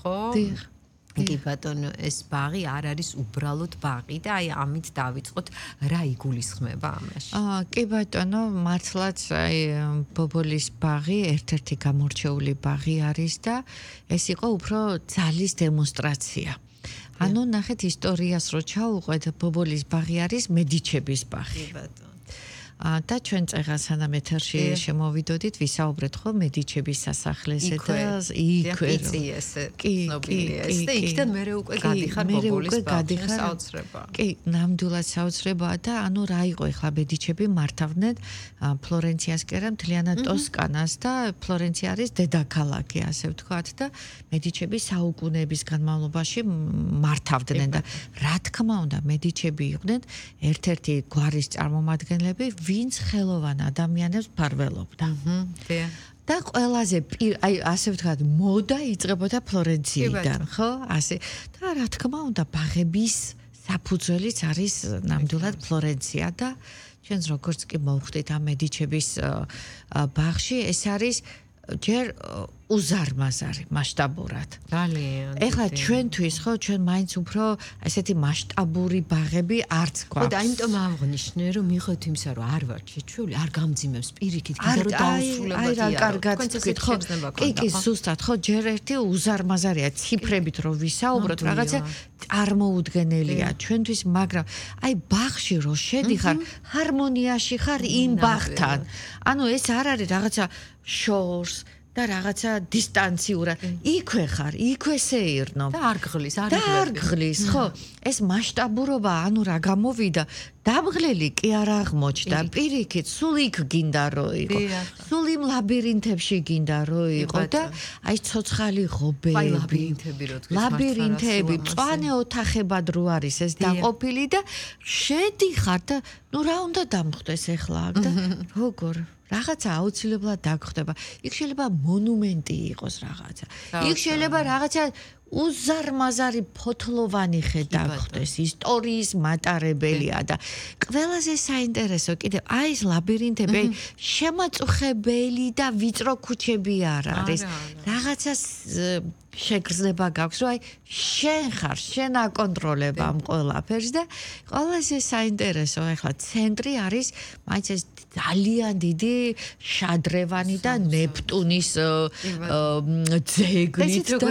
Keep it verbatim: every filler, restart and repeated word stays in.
ხო? კი ბატონო, ეს ბაღი არ არის უბრალოდ ბაღი და აი ამით დავიწყოთ რა იგულისხმება ამაში. აა კი ბატონო, მართლაც აი ბობოლის ბაღი ერთ-ერთი გამორჩეული ბაღი არის და ეს იყო უფრო ძალის დემონსტრაცია. ანუ ნახეთ ისტორიას რო ჩაუყვეთ, ბობოლის ბაღი არის მედიჩების ბაღი. კი ბატონო. და ჩვენ წეღან სანამ ეთერში შემოვიდოდით, ვისაუბრეთ ხო მედიჩების სასახლეზე და იქვე პიწიესე ცნობილია ეს და იქიდან მერე უკვე გადიხარ ბობოლის ბაღში საოცრებაა. კი, ნამდვილად საოცრებაა და ანუ რა იყო ახლა მედიჩები მართავდნენ ფლორენციას კი არა მთლიანად ტოსკანას და ფლორენცია არის დედაქალაქი ასე ვთქვათ და მედიჩები საუკუნეების განმავლობაში მართავდნენ და რა თქმა უნდა მედიჩები იყვნენ ერთ-ერთი გვარის წარმომადგენლები ვინც ხელოვან ადამიანებს ფარველობდა. და ყველაზე აი ასე ვთქვათ მოდა იწყებოდა ფლორენციიდან, ხო? ასე. და რა თქმა უნდა ბაღების საფუძველიც არის ნამდვილად ფლორენცია და ჩვენს როგორც კი მოვხვდით ამ მედიჩების ბაღში, ეს არის ჯერ უზარმაზარი მასშტაბურად. ძალიან. ეხლა ჩვენთვის ხო ჩვენ მაინც უფრო ესეთი მასშტაბური ბაღები არც გვაქვს. ხო და იმიტომ აღნიშნე რომ მიხოთ იმისა რომ არ ვარ შეჩეული, არ გამძიმებს პირიქით, კიდე რომ დაუსრულებად აი რა კარგად თქვით ხო? კი კი ზუსტად ხო ჯერ ერთი უზარმაზარია ციფრებით რომ ვისაუბროთ, რაღაცა წარმოუდგენელია ჩვენთვის, მაგრამ აი ბაღში რო შედიხარ, ჰარმონიაში ხარ იმ ბაღთან. ანუ ეს არ არის რაღაცა შორს და რაღაცა დისტანციურად იქვე ხარ, იქვე სეირნობ და არ გღლის, არ და არ გღლის, ხო? ეს მასშტაბურობა, ანუ რა გამოვიდა, დამღლელი კი არ აღმოჩნდა, პირიქით, სულ იქ გინდა რომ იყო. სულ იმ ლაბირინთებში გინდა რომ იყო და აი ცოცხალი ღობეები, ლაბირინთები რო თქვით, ლაბირინთები, მწვანე ოთახებად რო არის ეს დაყოფილი და შედიხარ და ნუ რა უნდა დამხვდეს ახლა და როგორ რაღაცა აუცილებლად დაგხვდება. იქ შეიძლება მონუმენტი იყოს რაღაცა. იქ შეიძლება რაღაცა უზარმაზარი ფოთლოვანი ხე დაგხვდეს, ისტორიის მატარებელია და ყველაზე საინტერესო კიდევ აი ეს ლაბირინთები შემაწუხებელი და ვიწრო ქუჩები არ არის. რაღაცა შეგრძნება გაქვს, რომ აი შენ ხარ, შენ აკონტროლებ ამ ყველაფერს და ყველაზე საინტერესო ახლა ცენტრი არის მაინც ეს ძალიან დიდი შადრევანი და ნეპტუნის ძეგლით და